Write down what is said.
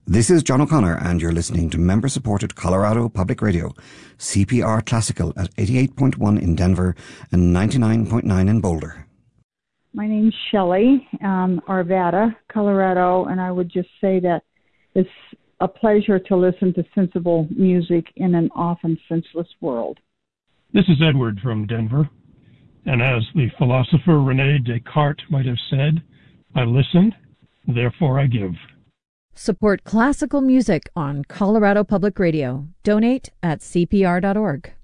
This is John O'Connor, and you're listening to member-supported Colorado Public Radio, CPR Classical at 88.1 in Denver and 99.9 in Boulder. My name's Shelley, Arvada, Colorado, and I would just say that it's a pleasure to listen to sensible music in an often senseless world. This is Edward from Denver, and as the philosopher René Descartes might have said, I listened, therefore I give. Support classical music on Colorado Public Radio. Donate at cpr.org.